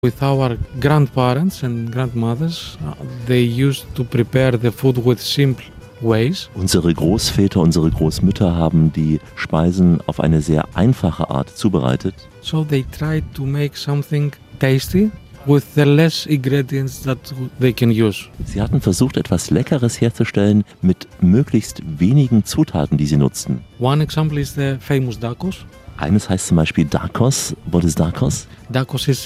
With our grandparents and grandmothers, they used to prepare the food with simple ways. Unsere Großväter, unsere Großmütter haben die Speisen auf eine sehr einfache Art zubereitet. So they tried to make something tasty with the less ingredients that they can use. Sie hatten versucht, etwas Leckeres herzustellen mit möglichst wenigen Zutaten, die sie nutzten. One example is the famous dakos. Eines heißt zum Beispiel Dakos. What is Dakos? Dakos is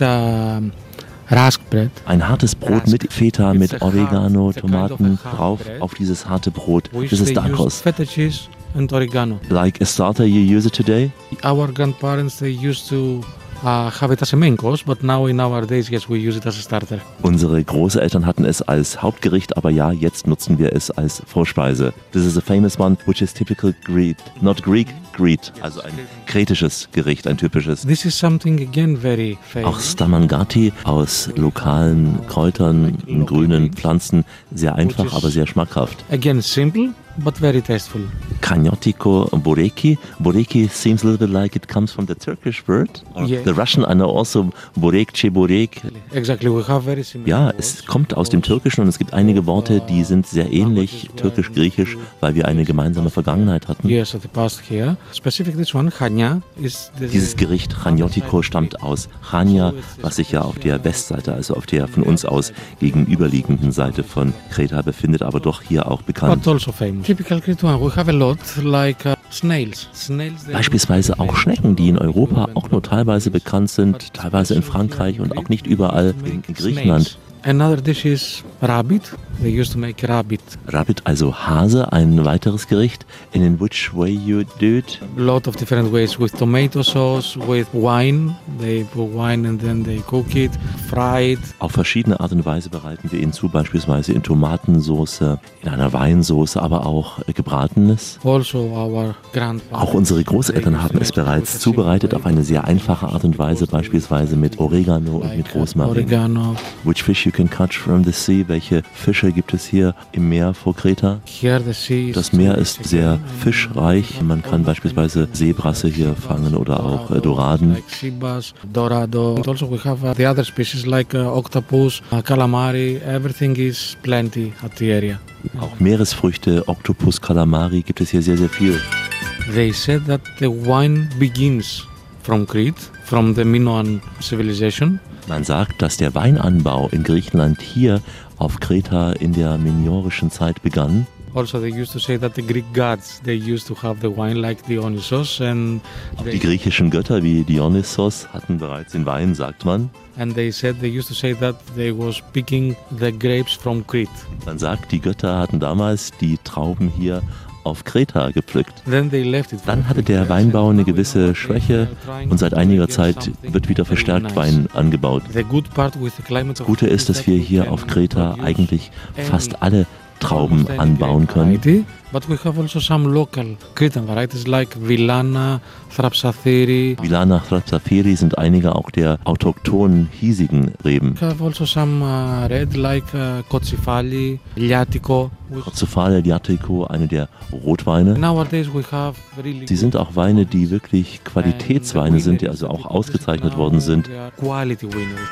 rusk bread. Ein hartes Brot mit Feta, mit Oregano, Tomaten drauf auf dieses harte Brot. Das ist Dakos. Feta cheese and oregano. Like a starter you use it today? Our grandparents, they used to have it as a main course, but now in our days, yes, we use it as a starter. Unsere Großeltern hatten es als Hauptgericht, aber ja, jetzt nutzen wir es als Vorspeise. This is a famous one, which is typical Greek, not Greek, Greek, also ein kretisches Gericht, ein typisches. This is something again very famous. Auch Stamangati aus lokalen Kräutern, grünen Pflanzen, sehr einfach, aber sehr schmackhaft. Again simple, but very tasteful. Kanyotiko boreki. Boreki seems a little bit like it comes from the Turkish word. Yeah. The Russian, I know also borek, cheborek. Exactly, we have very similar. Ja, es kommt aus dem Türkischen und es gibt einige Worte, die sind sehr ähnlich, türkisch-griechisch, weil wir eine gemeinsame Vergangenheit hatten. Yes, at the past here. Specific this one, Chania, is Dieses Gericht Chaniotiko stammt aus Chania, was sich ja auf der Westseite, also auf der von uns aus gegenüberliegenden Seite von Kreta befindet, aber doch hier auch bekannt. But also famous. Typical Cretan, we have a lot like snails. Beispielsweise auch Schnecken, die in Europa auch nur teilweise bekannt sind, teilweise in Frankreich und auch nicht überall in Griechenland. Another dish is rabbit. They used to make rabbit. Rabbit, also Hase, ein weiteres Gericht. And in which way you do it? A lot of different ways with tomato sauce, with wine. They put wine and then they cook it, fry it. Auf verschiedene Art und Weise bereiten wir ihn zu, beispielsweise in Tomatensauce, in einer Weinsauce, aber auch gebratenes. Also our grandparents. Auch unsere Großeltern haben es bereits zubereitet auf eine sehr einfache Art und Weise, beispielsweise mit Oregano und mit Rosmarin. Oregano. Which fish you can catch from the sea? Welche Fische gibt es hier im Meer vor Kreta? Here the sea is Das Meer ist sehr fischreich. Man kann beispielsweise Seebrasse hier fangen oder auch Doraden. like sea bass, dorado. And also we have the other species like octopus, calamari. Everything is plenty at the area. Auch Meeresfrüchte, Oktopus, Kalamari gibt es hier sehr, sehr viel. They said that the wine begins from Crete, from the Minoan civilization. Man sagt, dass der Weinanbau in Griechenland hier auf Kreta in der minoischen Zeit begann. Also they used to say that the Greek gods, they used to have the wine like Dionysos and Die griechischen Götter wie Dionysos hatten bereits den Wein, sagt man. they said they used to say that they was picking the grapes from Crete. Man sagt, die Götter hatten damals die Trauben hier auf Kreta gepflückt. Then they left it. Dann hatte der Weinbau eine gewisse Schwäche und seit einiger Zeit wird wieder verstärkt Wein angebaut. The good part with the climate Das Gute ist, dass wir hier auf Kreta eigentlich fast alle Trauben anbauen können. But we have also some local Cretan varieties like Villana, Thrapsathiri. Villana, Thrapsathiri sind einige auch der autochthonen hiesigen Reben. We have also some red like Kotsifali, Liatico. Kotsifali, Liatico, eine der Rotweine. Nowadays we have really Sie sind auch Weine, die wirklich Qualitätsweine sind, die also auch ausgezeichnet worden sind. Quality winners.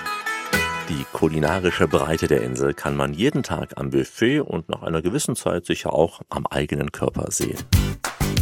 Die kulinarische Breite der Insel kann man jeden Tag am Buffet und nach einer gewissen Zeit sicher auch am eigenen Körper sehen.